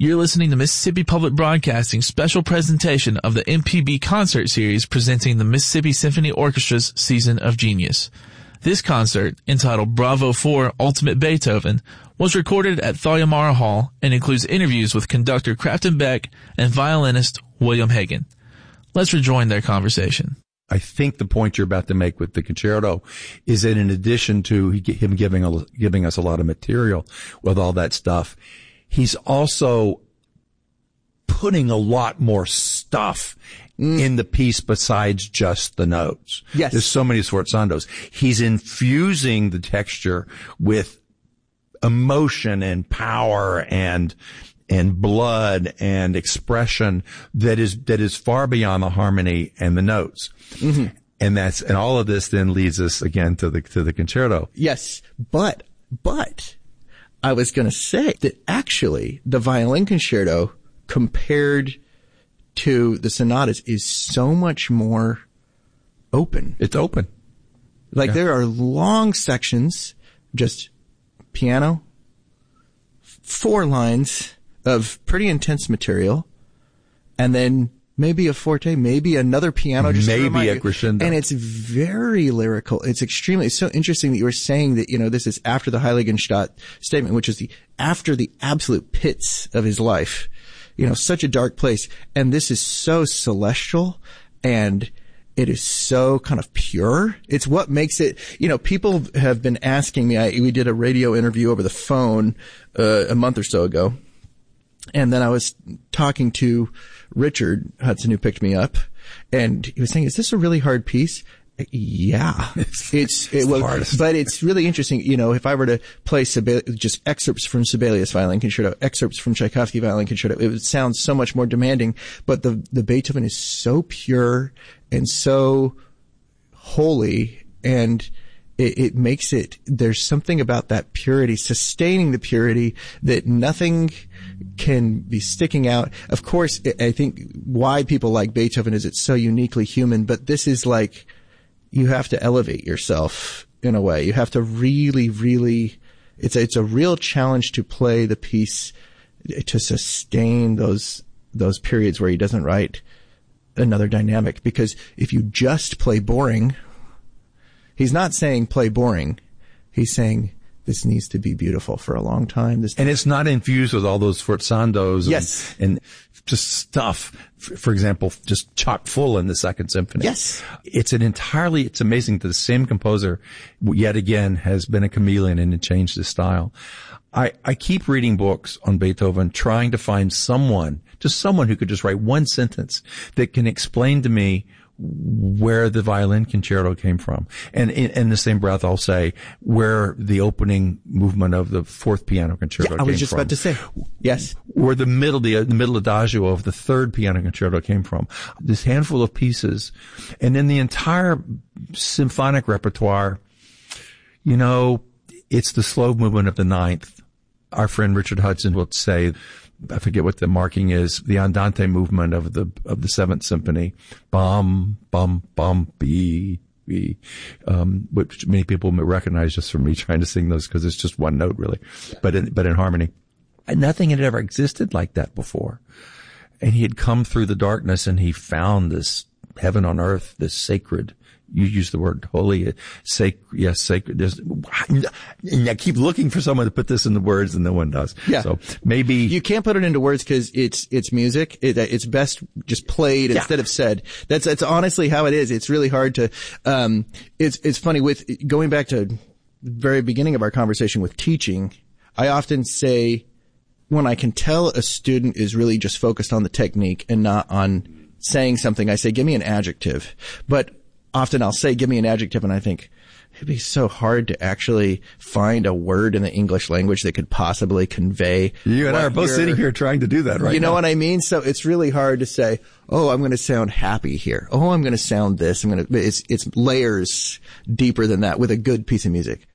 You're listening to Mississippi Public Broadcasting's special presentation of the MPB concert series presenting the Mississippi Symphony Orchestra's Season of Genius. This concert, entitled Bravo 4 Ultimate Beethoven, was recorded at Thalia Mara Hall and includes interviews with conductor Crafton Beck and violinist William Hagen. Let's rejoin their conversation. I think the point you're about to make with the concerto is that in addition to him giving us a lot of material with all that stuff, he's also putting a lot more stuff in the piece besides just the notes. Yes. There's so many sforzandos. He's infusing the texture with emotion and power and blood and expression that is far beyond the harmony and the notes. Mm-hmm. And all of this then leads us again to the concerto. Yes. But I was going to say that actually the violin concerto compared to the sonatas is so much more open. It's open. Like there are long sections, just piano, 4 lines of pretty intense material, and then maybe a forte, maybe another piano, just maybe a crescendo. And it's very lyrical. It's so interesting that you were saying that, this is after the Heiligenstadt statement, which is after the absolute pits of his life, such a dark place. And this is so celestial and it is so kind of pure. It's what makes it, people have been asking me, we did a radio interview over the phone, a month or so ago. And then I was talking to Richard Hudson, who picked me up, and he was saying, "Is this a really hard piece?" Yeah, it was hardest. But it's really interesting. If I were to play just excerpts from Sibelius Violin Concerto, excerpts from Tchaikovsky Violin Concerto, it would sound so much more demanding. But the Beethoven is so pure and so holy, and it makes it, there's something about that purity, sustaining the purity, that nothing can be sticking out. Of course, I think why people like Beethoven is it's so uniquely human, but this is like, you have to elevate yourself in a way. You have to really, really, it's a real challenge to play the piece, to sustain those periods where he doesn't write another dynamic. Because if you just play boring, he's not saying play boring. He's saying this needs to be beautiful for a long time. And it's not infused with all those sforzandos yes. and just stuff. For example, just chock full in the Second Symphony. Yes. It's amazing that the same composer yet again has been a chameleon and changed his style. I keep reading books on Beethoven, trying to find someone who could just write one sentence that can explain to me where the violin concerto came from. And in the same breath, I'll say where the opening movement of the Fourth Piano Concerto came from. I was just about to say. Yes. Where the middle adagio of the Third Piano Concerto came from. This handful of pieces. And then the entire symphonic repertoire, it's the slow movement of the Ninth. Our friend Richard Hudson will say, I forget what the marking is, the andante movement of the Seventh Symphony. Bum, bum, bum, bee, bee. Which many people may recognize just from me trying to sing those because it's just one note really. But in harmony. And nothing had ever existed like that before. And he had come through the darkness and he found this heaven on earth, this sacred, you use the word holy, sacred, yes, sacred. And I keep looking for someone to put this in the words and no one does. Yeah. So maybe you can't put it into words because it's music. It's best just played instead of said. That's honestly how it is. It's really hard to, it's funny with going back to the very beginning of our conversation with teaching. I often say when I can tell a student is really just focused on the technique and not on saying something, I say, give me an adjective. But often I'll say, give me an adjective, and I think it'd be so hard to actually find a word in the English language that could possibly convey. You and I are both sitting here trying to do that right now. You know what I mean? So it's really hard to say, oh, I'm going to sound happy here. Oh, I'm going to sound this. It's layers deeper than that with a good piece of music.